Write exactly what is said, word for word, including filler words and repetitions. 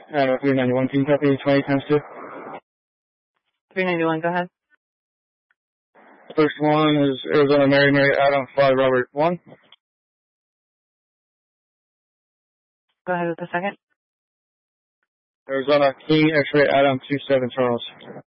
Uh, three ninety-one, Team Copy, twenty times two. three ninety-one, go ahead. First one is Arizona Mary Mary Adam five Robert one. Go ahead with the second. Arizona King X-Ray Adam two seven Charles.